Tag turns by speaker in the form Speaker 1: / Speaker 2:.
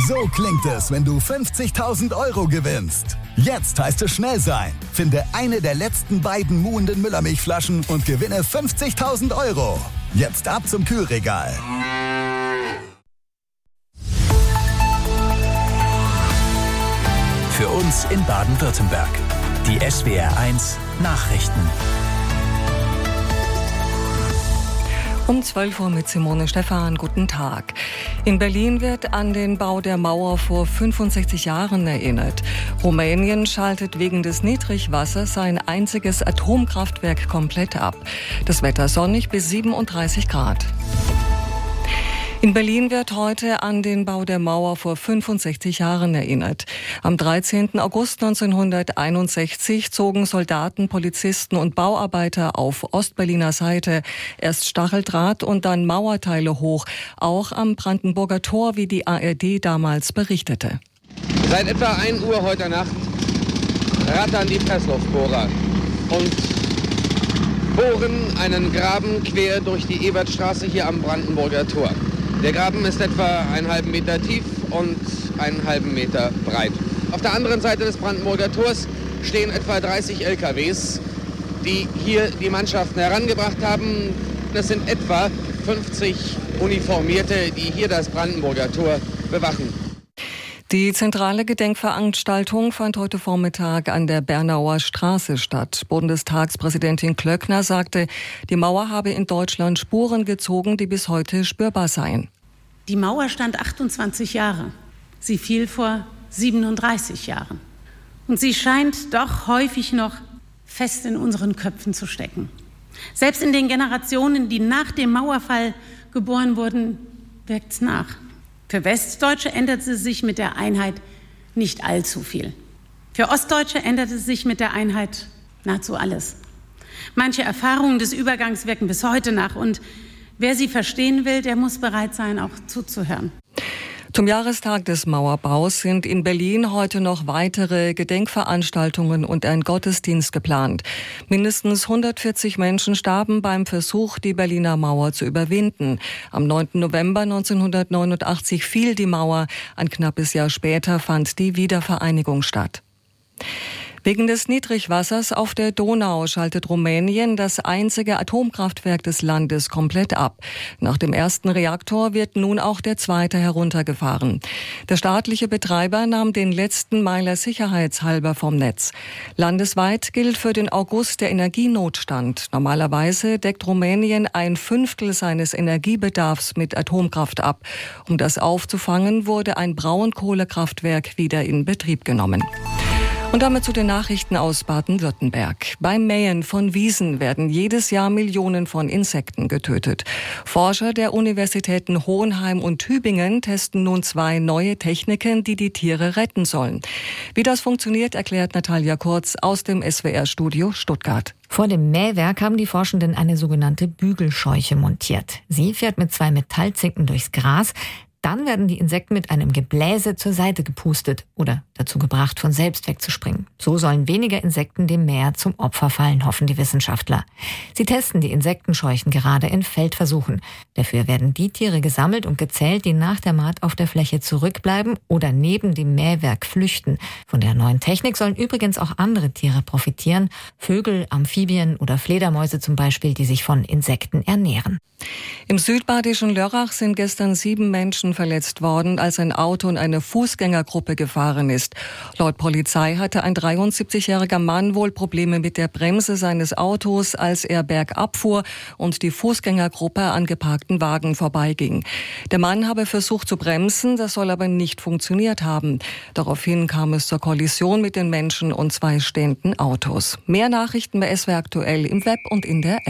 Speaker 1: So klingt es, wenn du 50.000 € gewinnst. Jetzt heißt es schnell sein. Finde eine der letzten beiden muhenden Müllermilchflaschen und gewinne 50.000 €. Jetzt ab zum Kühlregal.
Speaker 2: Für uns in Baden-Württemberg. Die SWR1 Nachrichten.
Speaker 3: Um 12 Uhr mit Simone Stephan. Guten Tag. In Berlin wird an den Bau der Mauer vor 65 Jahren erinnert. Rumänien schaltet wegen des Niedrigwassers sein einziges Atomkraftwerk komplett ab. Das Wetter sonnig bis 37 Grad. In Berlin wird heute an den Bau der Mauer vor 65 Jahren erinnert. Am 13. August 1961 zogen Soldaten, Polizisten und Bauarbeiter auf Ostberliner Seite erst Stacheldraht und dann Mauerteile hoch, auch am Brandenburger Tor, wie die ARD damals berichtete.
Speaker 4: Seit etwa 1 Uhr heute Nacht rattern die Pressluftbohrer und bohren einen Graben quer durch die Ebertstraße hier am Brandenburger Tor. Der Graben ist etwa 1,5 Meter tief und 1,5 Meter breit. Auf der anderen Seite des Brandenburger Tors stehen etwa 30 LKWs, die hier die Mannschaften herangebracht haben. Das sind etwa 50 Uniformierte, die hier das Brandenburger Tor bewachen.
Speaker 3: Die zentrale Gedenkveranstaltung fand heute Vormittag an der Bernauer Straße statt. Bundestagspräsidentin Klöckner sagte, die Mauer habe in Deutschland Spuren gezogen, die bis heute spürbar seien.
Speaker 5: Die Mauer stand 28 Jahre. Sie fiel vor 37 Jahren. Und sie scheint doch häufig noch fest in unseren Köpfen zu stecken. Selbst in den Generationen, die nach dem Mauerfall geboren wurden, wirkt's nach. Für Westdeutsche änderte sich mit der Einheit nicht allzu viel. Für Ostdeutsche änderte sich mit der Einheit nahezu alles. Manche Erfahrungen des Übergangs wirken bis heute nach und wer sie verstehen will, der muss bereit sein, auch zuzuhören.
Speaker 3: Zum Jahrestag des Mauerbaus sind in Berlin heute noch weitere Gedenkveranstaltungen und ein Gottesdienst geplant. Mindestens 140 Menschen starben beim Versuch, die Berliner Mauer zu überwinden. Am 9. November 1989 fiel die Mauer. Ein knappes Jahr später fand die Wiedervereinigung statt. Wegen des Niedrigwassers auf der Donau schaltet Rumänien das einzige Atomkraftwerk des Landes komplett ab. Nach dem ersten Reaktor wird nun auch der zweite heruntergefahren. Der staatliche Betreiber nahm den letzten Meiler sicherheitshalber vom Netz. Landesweit gilt für den August der Energienotstand. Normalerweise deckt Rumänien 1/5 seines Energiebedarfs mit Atomkraft ab. Um das aufzufangen, wurde ein Braunkohlekraftwerk wieder in Betrieb genommen. Und damit zu den Nachrichten aus Baden-Württemberg. Beim Mähen von Wiesen werden jedes Jahr Millionen von Insekten getötet. Forscher der Universitäten Hohenheim und Tübingen testen nun 2 neue Techniken, die die Tiere retten sollen. Wie das funktioniert, erklärt Natalia Kurz aus dem SWR-Studio Stuttgart.
Speaker 6: Vor dem Mähwerk haben die Forschenden eine sogenannte Bügelscheuche montiert. Sie fährt mit 2 Metallzinken durchs Gras. Dann werden die Insekten mit einem Gebläse zur Seite gepustet oder dazu gebracht, von selbst wegzuspringen. So sollen weniger Insekten dem Mäher zum Opfer fallen, hoffen die Wissenschaftler. Sie testen die Insektenscheuchen gerade in Feldversuchen. Dafür werden die Tiere gesammelt und gezählt, die nach der Maat auf der Fläche zurückbleiben oder neben dem Mähwerk flüchten. Von der neuen Technik sollen übrigens auch andere Tiere profitieren. Vögel, Amphibien oder Fledermäuse zum Beispiel, die sich von Insekten ernähren.
Speaker 3: Im südbadischen Lörrach sind gestern 7 Menschen verletzt worden, als ein Auto in eine Fußgängergruppe gefahren ist. Laut Polizei hatte ein 73-jähriger Mann wohl Probleme mit der Bremse seines Autos, als er bergab fuhr und die Fußgängergruppe an geparkten Wagen vorbeiging. Der Mann habe versucht zu bremsen, das soll aber nicht funktioniert haben. Daraufhin kam es zur Kollision mit den Menschen und 2 stehenden Autos. Mehr Nachrichten bei SWR aktuell im Web und in der App.